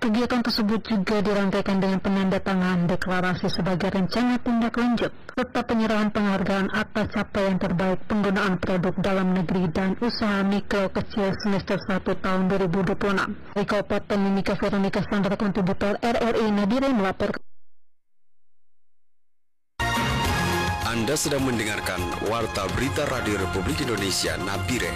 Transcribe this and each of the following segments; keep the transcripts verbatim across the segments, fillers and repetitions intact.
Kegiatan tersebut juga dirangkaikan dengan penandatanganan deklarasi sebagai rencana tindak lanjut serta penyerahan penghargaan atas capaian terbaik penggunaan produk dalam negeri dan usaha mikro kecil semester satu tahun dua ribu dua puluh enam. Dari Kabupaten Mimika, Veronica Sandra, kontributor R R I Nabire melaporkan. Anda sedang mendengarkan Warta Berita Radio Republik Indonesia Nabire.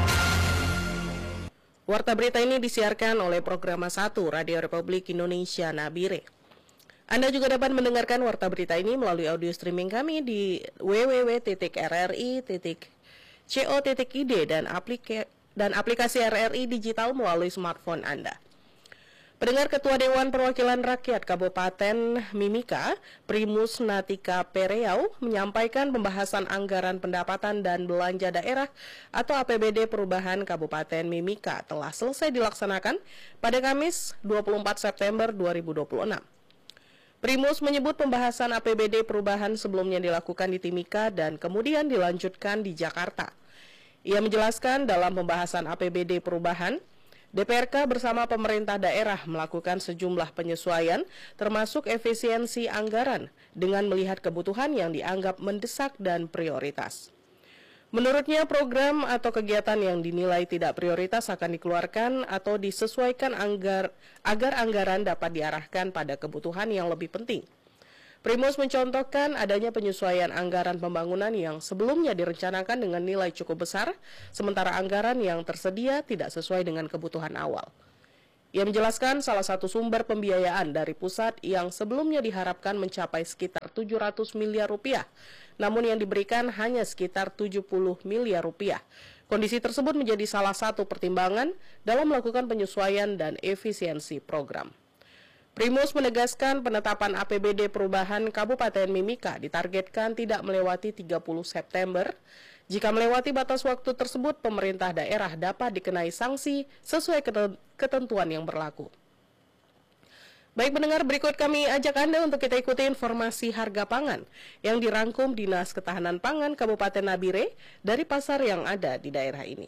Warta berita ini disiarkan oleh Programa satu Radio Republik Indonesia Nabire. Anda juga dapat mendengarkan warta berita ini melalui audio streaming kami di w w w titik r r i titik co titik i d dan, aplika- dan aplikasi R R I digital melalui smartphone Anda. Pendengar, Ketua Dewan Perwakilan Rakyat Kabupaten Mimika, Primus Natika Pereau, menyampaikan pembahasan anggaran pendapatan dan belanja daerah atau A P B D perubahan Kabupaten Mimika telah selesai dilaksanakan pada Kamis dua puluh empat September dua ribu dua puluh enam. Primus menyebut pembahasan A P B D perubahan sebelumnya dilakukan di Timika dan kemudian dilanjutkan di Jakarta. Ia menjelaskan dalam pembahasan A P B D perubahan, D P R K bersama pemerintah daerah melakukan sejumlah penyesuaian termasuk efisiensi anggaran dengan melihat kebutuhan yang dianggap mendesak dan prioritas. Menurutnya, program atau kegiatan yang dinilai tidak prioritas akan dikeluarkan atau disesuaikan anggar, agar anggaran dapat diarahkan pada kebutuhan yang lebih penting. Primus mencontohkan adanya penyesuaian anggaran pembangunan yang sebelumnya direncanakan dengan nilai cukup besar, sementara anggaran yang tersedia tidak sesuai dengan kebutuhan awal. Ia menjelaskan salah satu sumber pembiayaan dari pusat yang sebelumnya diharapkan mencapai sekitar tujuh ratus miliar rupiah, namun yang diberikan hanya sekitar tujuh puluh miliar rupiah. Kondisi tersebut menjadi salah satu pertimbangan dalam melakukan penyesuaian dan efisiensi program. Primus menegaskan penetapan A P B D perubahan Kabupaten Mimika ditargetkan tidak melewati tiga puluh September. Jika melewati batas waktu tersebut, pemerintah daerah dapat dikenai sanksi sesuai ketentuan yang berlaku. Baik pendengar, berikut kami ajak Anda untuk kita ikuti informasi harga pangan yang dirangkum Dinas Ketahanan Pangan Kabupaten Nabire dari pasar yang ada di daerah ini.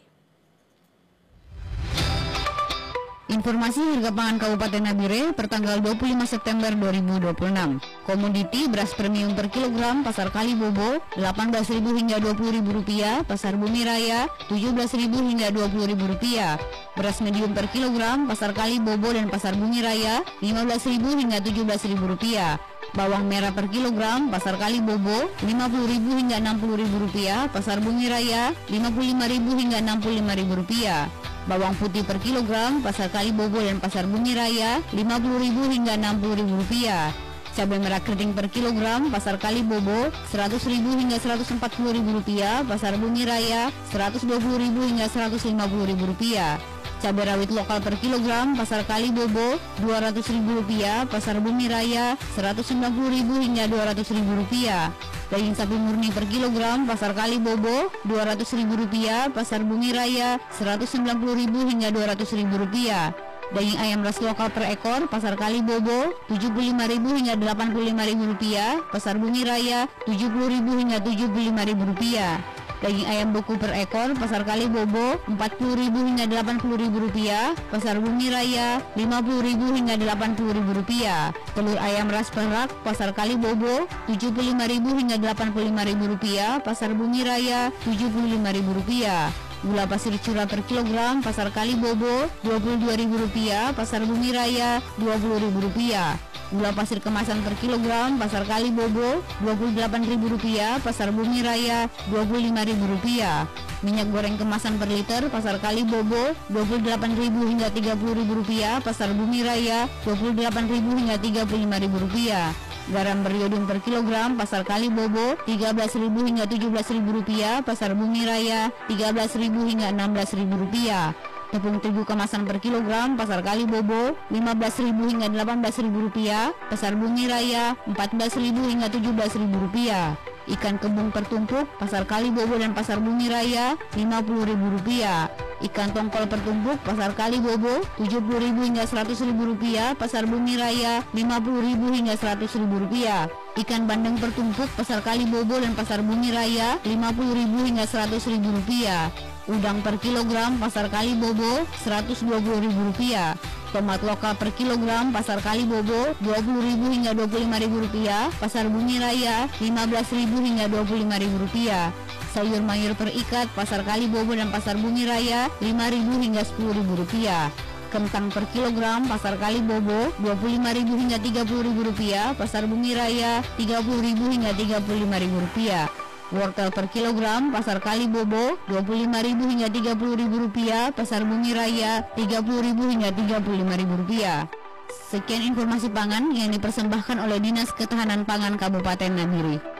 Informasi harga pangan Kabupaten Nabire pertanggal dua puluh lima September dua ribu dua puluh enam. Komoditi beras premium per kilogram pasar Kalibobo delapan belas ribu hingga dua puluh ribu rupiah, pasar Bumi Raya tujuh belas ribu hingga dua puluh ribu rupiah. Beras medium per kilogram pasar Kalibobo dan pasar Bumi Raya lima belas ribu hingga tujuh belas ribu rupiah. Bawang merah per kilogram pasar Kalibobo lima puluh ribu hingga enam puluh ribu rupiah, pasar Bumi Raya lima puluh lima ribu hingga enam puluh lima ribu rupiah. Bawang putih per kilogram pasar Kalibobo dan pasar Bumi Raya lima puluh ribu hingga enam puluh ribu rupiah. Cabai merah keriting per kilogram pasar Kalibobo seratus ribu hingga seratus empat puluh ribu rupiah, pasar Bumi Raya seratus dua puluh ribu hingga seratus lima puluh ribu rupiah. Cabai rawit lokal per kilogram pasar Kalibobo dua ratus ribu rupiah, pasar Bumi Raya seratus sembilan puluh ribu hingga dua ratus ribu rupiah. Daging sapi murni per kilogram pasar Kalibobo dua ratus ribu rupiah, pasar Bumi Raya seratus sembilan puluh ribu hingga dua ratus ribu rupiah. Daging ayam ras lokal per ekor pasar Kalibobo tujuh puluh lima ribu hingga delapan puluh lima ribu rupiah, pasar Bumi Raya tujuh puluh ribu hingga tujuh puluh lima ribu rupiah. Daging ayam beku per ekor pasar Kalibobo empat puluh ribu hingga delapan puluh ribu rupiah, pasar Bumi Raya lima puluh ribu hingga delapan puluh ribu rupiah. Telur ayam ras perak pasar Kalibobo tujuh puluh lima ribu hingga delapan puluh lima ribu rupiah, pasar Bumi Raya tujuh puluh lima ribu rupiah. Gula pasir curah per kilogram pasar Kalibobo dua puluh dua ribu rupiah, pasar Bumi Raya dua puluh ribu rupiah. Gula pasir kemasan per kilogram pasar Kalibobo dua puluh delapan ribu rupiah, pasar Bumi Raya dua puluh lima ribu rupiah. Minyak goreng kemasan per liter pasar Kalibobo dua puluh delapan ribu hingga tiga puluh ribu rupiah, pasar Bumi Raya dua puluh delapan ribu hingga tiga puluh lima ribu rupiah. Garam beriodum per kilogram pasar Kalibobo tiga belas ribu hingga tujuh belas ribu rupiah, pasar Bumi Raya tiga belas ribu hingga enam belas ribu rupiah. Tepung terigu kemasan per kilogram pasar Kalibobo lima belas ribu hingga delapan belas ribu rupiah, pasar Bumi Raya empat belas ribu hingga tujuh belas ribu rupiah. Ikan kembung pertumpuk pasar Kalibobo dan pasar Bumi Raya lima puluh ribu rupiah. Ikan tongkol pertumpuk pasar Kalibobo tujuh puluh ribu hingga seratus ribu rupiah, pasar Bumi Raya lima puluh ribu hingga seratus ribu rupiah. Ikan bandeng pertumpuk pasar Kalibobo dan pasar Bumi Raya lima puluh ribu hingga seratus ribu rupiah. Udang per kilogram pasar Kalibobo seratus dua puluh ribu rupiah. tomat lokal per kilogram Pasar Kalibobo dua puluh ribu hingga dua puluh lima ribu rupiah, Pasar Bumi Raya lima belas ribu hingga dua puluh lima ribu rupiah. Sayur mayur per ikat Pasar Kalibobo dan Pasar Bumi Raya lima ribu hingga sepuluh ribu rupiah. Kentang per kilogram Pasar Kalibobo dua puluh lima ribu hingga tiga puluh ribu rupiah, Pasar Bumi Raya tiga puluh ribu hingga tiga puluh lima ribu rupiah. Wortel per kilogram Pasar Kalibobo dua puluh lima ribu hingga tiga puluh ribu rupiah, Pasar Bumi Raya tiga puluh ribu hingga tiga puluh lima ribu rupiah. Sekian informasi pangan yang dipersembahkan oleh Dinas Ketahanan Pangan Kabupaten Nabire.